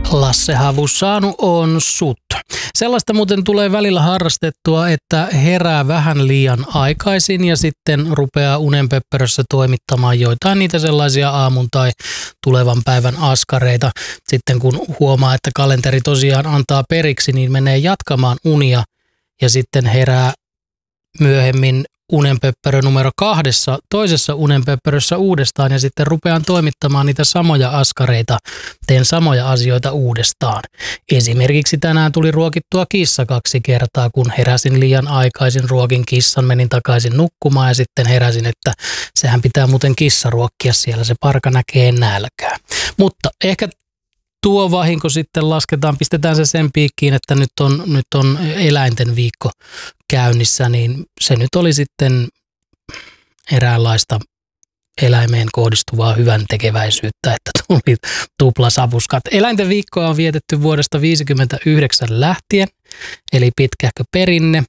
Lasse Havusanu on sut. Sellaista muuten tulee välillä harrastettua, että herää vähän liian aikaisin ja sitten rupeaa unenpöppörössä toimittamaan joitain niitä sellaisia aamun tai tulevan päivän askareita. Sitten kun huomaa, että kalenteri tosiaan antaa periksi, niin menee jatkamaan unia ja sitten herää myöhemmin unenpöppörö numero 2, toisessa unenpöppörössä uudestaan ja sitten rupean toimittamaan niitä samoja askareita, teen samoja asioita uudestaan. Esimerkiksi tänään tuli ruokittua kissa 2 kertaa, kun heräsin liian aikaisin, ruokin kissan, menin takaisin nukkumaan ja sitten heräsin, että sehän pitää muuten kissa ruokkia, siellä se parka näkee nälkää. Mutta ehkä tuo vahinko sitten lasketaan, pistetään se sen piikkiin, että nyt on eläinten viikko käynnissä, niin se nyt oli sitten eräänlaista eläimeen kohdistuvaa hyvän tekeväisyyttä, että tuli tuplasavuskat. Eläinten viikkoa on vietetty vuodesta 1959 lähtien, eli pitkähkö perinne.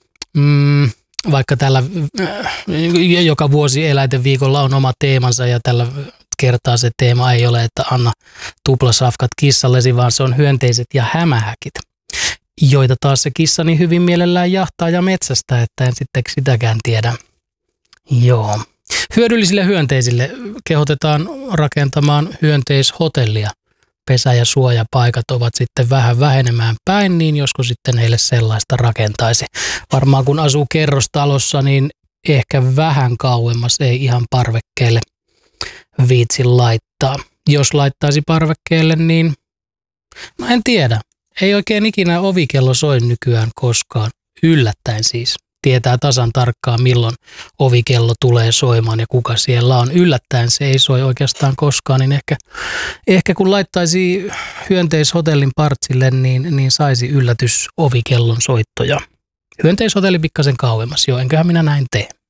Vaikka tällä joka vuosi eläinten viikolla on oma teemansa ja tällä kertaa se teema ei ole, että anna tuplasafkat kissallesi, vaan se on hyönteiset ja hämähäkit, joita taas se kissani hyvin mielellään jahtaa ja metsästää, että en sitten sitäkään tiedä. Joo. Hyödyllisille hyönteisille kehotetaan rakentamaan hyönteishotellia. Pesä- ja suojapaikat ovat sitten vähän vähenemään päin, niin joskus sitten heille sellaista rakentaisi. Varmaan kun asuu kerrostalossa, niin ehkä vähän kauemmas, ei ihan parvekkeelle viitsi laittaa. Jos laittaisi parvekkeelle, niin no en tiedä. Ei oikein ikinä ovikello soi nykyään koskaan. Yllättäen siis. Tietää tasan tarkkaan, milloin ovikello tulee soimaan ja kuka siellä on. Yllättäen se ei soi oikeastaan koskaan, niin ehkä kun laittaisi hyönteishotellin partsille, niin saisi yllätys ovikellon soittoja. Hyönteishotelli pikkasen kauemmas, joo, enköhän minä näin tee.